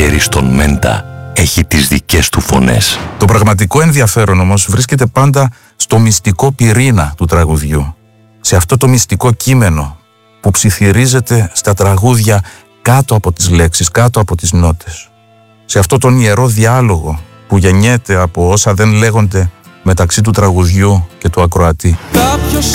καλοκαίρι στον Μέντα έχει τις δικές του φωνές. Το πραγματικό ενδιαφέρον όμως βρίσκεται πάντα στο μυστικό πυρήνα του τραγουδιού. Σε αυτό το μυστικό κείμενο που ψιθυρίζεται στα τραγούδια κάτω από τις λέξεις, κάτω από τις νότες. Σε αυτό τον ιερό διάλογο που γεννιέται από όσα δεν λέγονται μεταξύ του τραγουδιού και του ακροατή.